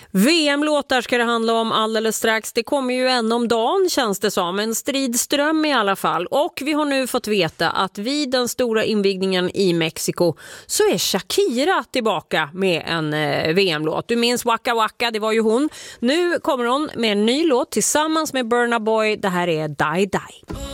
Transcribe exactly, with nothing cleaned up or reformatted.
V M-låtar ska det handla om alldeles strax. Det kommer ju en om dagen, känns det som. En stridström i alla fall. Och vi har nu fått veta att vid den stora invigningen i Mexiko så är Shakira tillbaka med en eh, V M-låt. Du minns Waka Waka, det var ju hon. Nu kommer hon med en ny låt tillsammans med Burna Boy. Det här är Die Die.